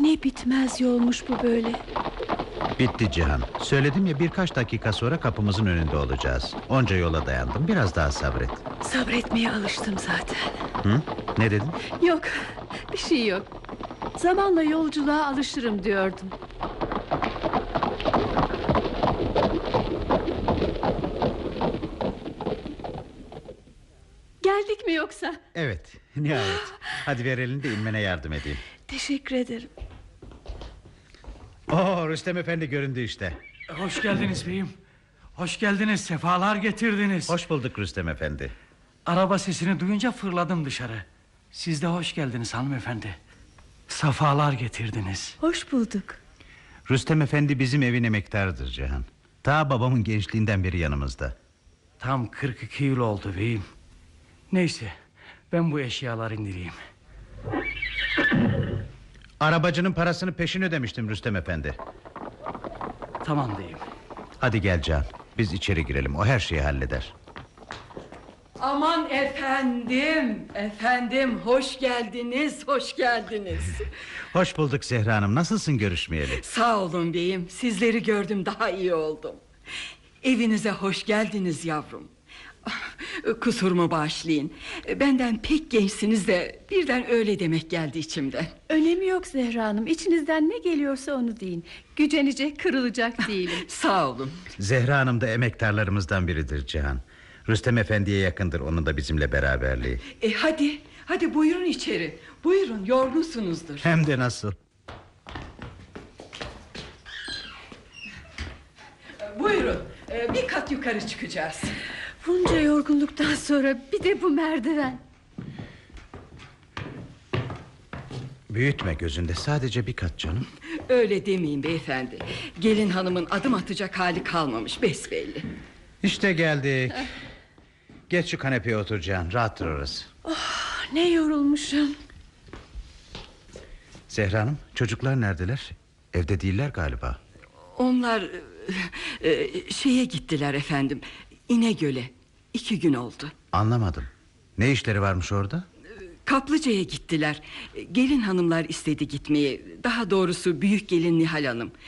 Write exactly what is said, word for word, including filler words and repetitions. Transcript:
Ne bitmez yolmuş bu böyle. Bitti Cihan. Söyledim ya, birkaç dakika sonra kapımızın önünde olacağız. Onca yola dayandım, biraz daha sabret. Sabretmeye alıştım zaten. Hı? Ne dedin? Yok, bir şey yok. Zamanla yolculuğa alışırım diyordum. Geldik mi yoksa? Evet, nihayet. Hadi ver elini de inmene yardım edeyim. Teşekkür ederim. Oo, Rüstem Efendi göründü işte. Hoş geldiniz beyim. Hoş geldiniz, sefalar getirdiniz. Hoş bulduk Rüstem Efendi. Araba sesini duyunca fırladım dışarı. Siz de hoş geldiniz hanımefendi. Safalar getirdiniz. Hoş bulduk. Rüstem Efendi bizim evin emektarıdır Cihan. Ta babamın gençliğinden beri yanımızda. Tam kırk iki yıl oldu beyim. Neyse, ben bu eşyaları indireyim. Arabacının parasını peşin ödemiştim Rüstem Efendi. Tamam beyim. Hadi gel Cihan, biz içeri girelim, o her şeyi halleder. Aman efendim, efendim hoş geldiniz, hoş geldiniz. Hoş bulduk Zehra Hanım, nasılsın görüşmeyeli? Sağ olun beyim, sizleri gördüm daha iyi oldum. Evinize hoş geldiniz yavrum. Kusurumu bağışlayın. Benden pek gençsiniz de birden öyle demek geldi içimden. Önemi yok Zehra Hanım. İçinizden ne geliyorsa onu deyin. Gücenecek, kırılacak değilim. Sağ olun. Zehra Hanım da emektarlarımızdan biridir Cihan. Rüstem Efendi'ye yakındır onun da bizimle beraberliği. E hadi, hadi buyurun içeri. Buyurun, yorgunsunuzdur. Hem de nasıl. Buyurun, e, bir kat yukarı çıkacağız. Bunca yorgunluktan sonra bir de bu merdiven. Büyütme gözünde, sadece bir kat canım. Öyle demeyin beyefendi. Gelin hanımın adım atacak hali kalmamış besbelli. İşte geldik. Geç şu kanepeye otur Cihan, rahattır orası. Oh, ne yorulmuşum. Zehra Hanım, çocuklar neredeler? Evde değiller galiba. Onlar e, e, şeye gittiler efendim, İnegöl'e. İki gün oldu. Anlamadım. Ne işleri varmış orada? Kaplıca'ya gittiler. Gelin hanımlar istedi gitmeyi. Daha doğrusu büyük gelin Nihal Hanım.